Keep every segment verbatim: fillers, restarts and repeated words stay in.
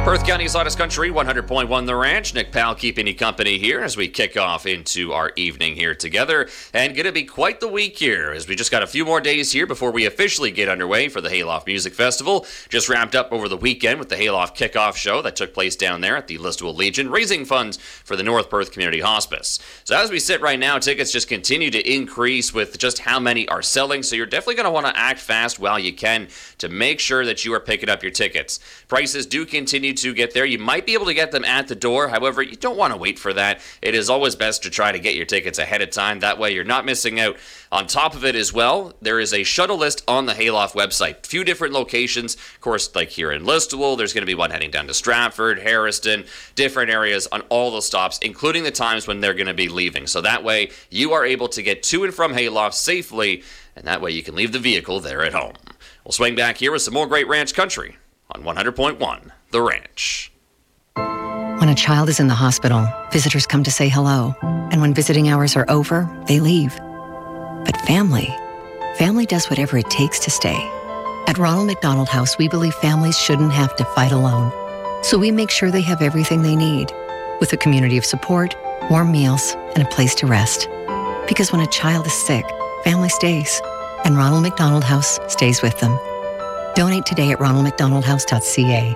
Perth County's hottest country, one hundred point one The Ranch. Nick Powell keeping you company here as we kick off into our evening here together. And going to be quite the week here as we just got a few more days here before we officially get underway for the Hayloft Music Festival. Just wrapped up over the weekend with the Hayloft Kickoff Show that took place down there at the Listowel Legion, raising funds for the North Perth Community Hospice. So as we sit right now, tickets just continue to increase with just how many are selling. So you're definitely going to want to act fast while you can to make sure that you are picking up your tickets. Prices do continue to get there. You might be able to get them at the door. However, you don't want to wait for that. It is always best to try to get your tickets ahead of time. That way you're not missing out. On top of it as well, there is a shuttle list on the Hayloft website. A few different locations. Of course, like here in Listowel, there's going to be one heading down to Stratford, Harriston, different areas on all the stops, including the times when they're going to be leaving. So that way you are able to get to and from Hayloft safely, and that way you can leave the vehicle there at home. We'll swing back here with some more great ranch country on one hundred point one The Ranch. When a child is in the hospital, visitors come to say hello. And when visiting hours are over, they leave. But family, family does whatever it takes to stay. At Ronald McDonald House, we believe families shouldn't have to fight alone. So we make sure they have everything they need, with a community of support, warm meals, and a place to rest. Because when a child is sick, family stays. And Ronald McDonald House stays with them. Donate today at ronald mcdonald house dot c a.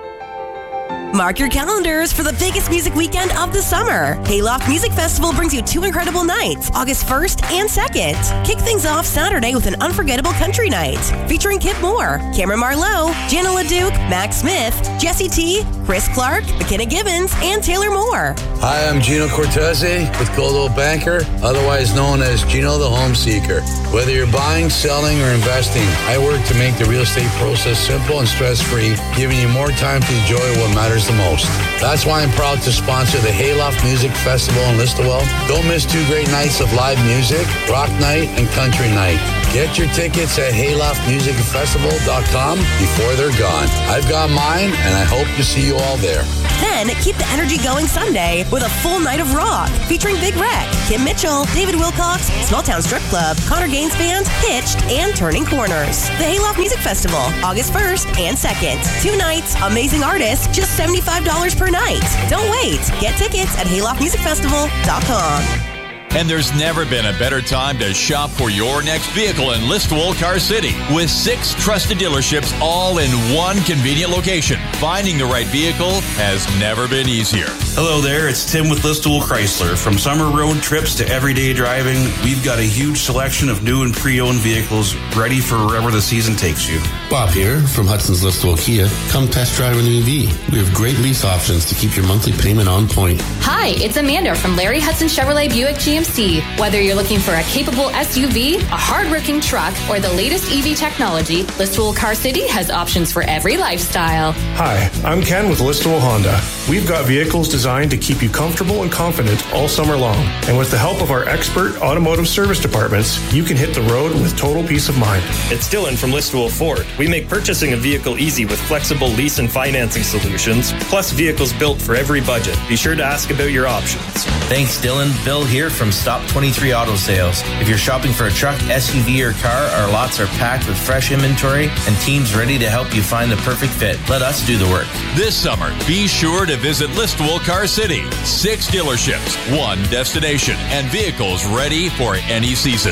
Mark your calendars for the biggest music weekend of the summer. Hayloft Music Festival brings you two incredible nights, August first and second. Kick things off Saturday with an unforgettable country night, featuring Kip Moore, Cameron Marlowe, Jana LaDuke, Max Smith, Jesse T, Chris Clark, McKenna Gibbons, and Taylor Moore. Hi, I'm Gino Cortese with Coldwell Banker, otherwise known as Gino the Home Seeker. Whether you're buying, selling, or investing, I work to make the real estate process simple and stress-free, giving you more time to enjoy what matters the most. That's why I'm proud to sponsor the Hayloft Music Festival in Listowel. Don't miss two great nights of live music, rock night and country night. Get your tickets at hayloft music festival dot com before they're gone. I've got mine, and I hope to see you all there. Then keep the energy going Sunday with a full night of rock featuring Big Wreck, Kim Mitchell, David Wilcox, Small Town Strip Club, Connor Gaines Band, Hitched, and Turning Corners. The Hayloft Music Festival, August first and second. Two nights, amazing artists, just seventy-five dollars per night. Don't wait. Get tickets at hayloft music festival dot com. And there's never been a better time to shop for your next vehicle in Listowel Car City. With six trusted dealerships all in one convenient location, finding the right vehicle has never been easier. Hello there, it's Tim with Listowel Chrysler. From summer road trips to everyday driving, we've got a huge selection of new and pre-owned vehicles ready for wherever the season takes you. Bob here from Hudson's Listowel Kia. Come test drive an E V. We have great lease options to keep your monthly payment on point. Hi, it's Amanda from Larry Hudson Chevrolet Buick G M C. Whether you're looking for a capable S U V, a hard-working truck, or the latest E V technology, Listowel Car City has options for every lifestyle. Hi, I'm Ken with Listowel Honda. We've got vehicles designed to keep you comfortable and confident all summer long. And with the help of our expert automotive service departments, you can hit the road with total peace of mind. It's Dylan from Listowel Ford. We make purchasing a vehicle easy with flexible lease and financing solutions, plus vehicles built for every budget. Be sure to ask about your options. Thanks, Dylan. Bill here from Stop twenty-three Auto Sales. If you're shopping for a truck, S U V, or car, our lots are packed with fresh inventory and teams ready to help you find the perfect fit. Let us do the work. This summer, be sure to visit Listowel Car City. Six dealerships, one destination, and vehicles ready for any season.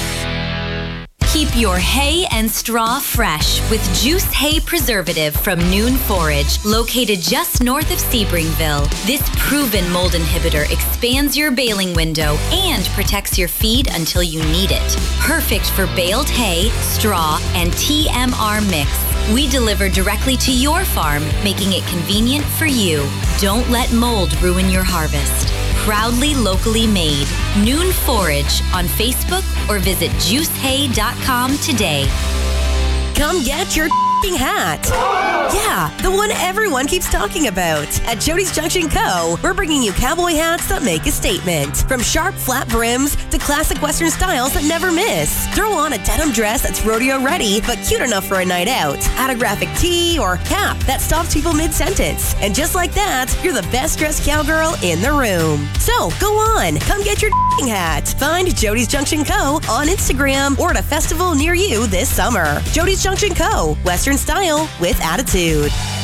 Keep your hay and straw fresh with Juice Hay Preservative from Noon Forage, located just north of Sebringville. This proven mold inhibitor expands your baling window and protects your feed until you need it. Perfect for baled hay, straw, and T M R mix. We deliver directly to your farm, making it convenient for you. Don't let mold ruin your harvest. Proudly locally made. Noon Forage on Facebook or visit juice hay dot com today. Come get your hat. Yeah, the one everyone keeps talking about. At Jody's Junction Co., we're bringing you cowboy hats that make a statement. From sharp, flat brims to classic Western styles that never miss. Throw on a denim dress that's rodeo ready, but cute enough for a night out. Add a graphic tee or cap that stops people mid-sentence. And just like that, you're the best dressed cowgirl in the room. So, go on. Come get your hat. Find Jody's Junction Co. on Instagram or at a festival near you this summer. Jody's Junction Co. Western style with attitude.